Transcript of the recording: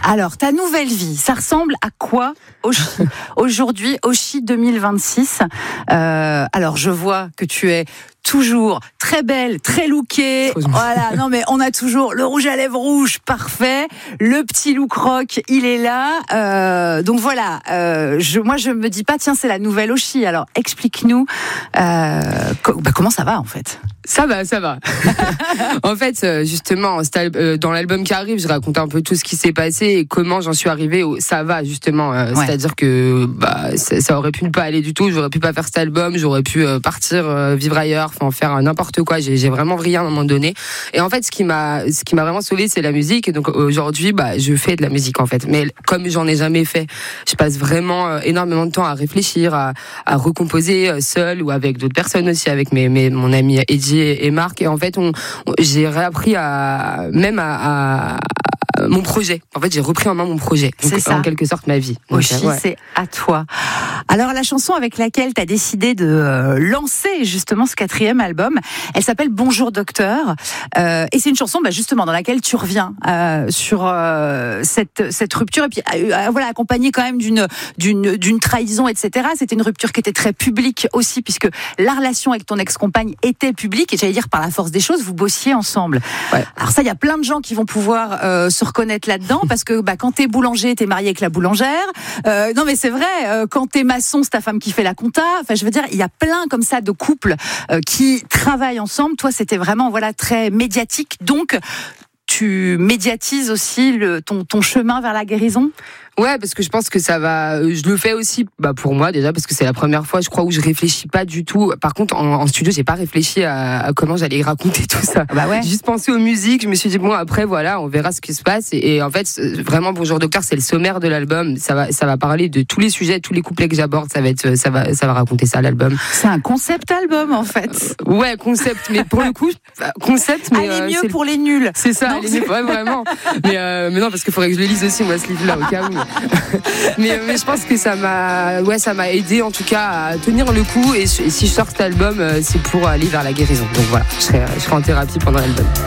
Alors, ta nouvelle vie, ça ressemble à quoi aujourd'hui, Oshi 2026? Alors, je vois que tu es toujours très belle, très lookée. Voilà, non mais on a toujours le rouge à lèvres rouge, parfait. Le petit look rock, il est là. Donc voilà, moi je me dis pas tiens c'est la nouvelle Oshi. Alors explique-nous comment ça va en fait. Ça va. En fait, justement, dans l'album qui arrive, je raconte un peu tout ce qui s'est passé et comment j'en suis arrivée au ça va, justement. Ouais. C'est-à-dire que ça aurait pu ne pas aller du tout, j'aurais pu pas faire cet album, j'aurais pu partir vivre ailleurs, enfin faire n'importe quoi, j'ai vraiment vrillé à un moment donné. Et en fait, ce qui m'a vraiment sauvée, c'est la musique. Et donc aujourd'hui, je fais de la musique en fait. Mais comme j'en ai jamais fait, je passe vraiment énormément de temps à réfléchir, à recomposer seul ou avec d'autres personnes aussi, avec mon ami Eddie et Marc. Et en fait, j'ai réappris à mon projet. En fait, j'ai repris en main mon projet. Donc, c'est ça. En quelque sorte, ma vie. Oshi, c'est à toi. Alors, la chanson avec laquelle tu as décidé de lancer justement ce 4e album, elle s'appelle Bonjour Docteur. Et c'est une chanson, justement, dans laquelle tu reviens sur cette rupture. Et puis, voilà, accompagnée quand même d'une trahison, etc. C'était une rupture qui était très publique aussi, puisque la relation avec ton ex-compagne était publique. Et j'allais dire, par la force des choses, vous bossiez ensemble. Ouais. Alors ça, il y a plein de gens qui vont pouvoir se reconnaître là-dedans, parce que quand t'es boulanger, t'es marié avec la boulangère. Non mais c'est vrai, quand t'es maçon, c'est ta femme qui fait la compta. Enfin, je veux dire, il y a plein comme ça de couples qui travaillent ensemble. Toi, c'était vraiment très médiatique. Donc, tu médiatises aussi ton chemin vers la guérison. Ouais, parce que je pense que ça va. Je le fais aussi, pour moi déjà, parce que c'est la première fois, je crois, où je réfléchis pas du tout. Par contre, en studio, j'ai pas réfléchi à comment j'allais raconter tout ça. Ouais. J'ai juste pensé aux musiques. Je me suis dit après, voilà, on verra ce qui se passe. Et en fait, vraiment, Bonjour Docteur, c'est le sommaire de l'album. Ça va parler de tous les sujets, tous les couplets que j'aborde. Ça va raconter ça, l'album. C'est un concept album, en fait. Ouais, concept, mais pour le coup, concept, mais allez mieux pour les nuls. C'est ça, allez mieux, ouais, vraiment. Mais non, parce qu'il faudrait que je le lise aussi, moi, ce livre-là, au cas où. mais je pense que ça m'a aidé en tout cas à tenir le coup, et si je sors cet album, c'est pour aller vers la guérison. Donc voilà, je serai en thérapie pendant l'album.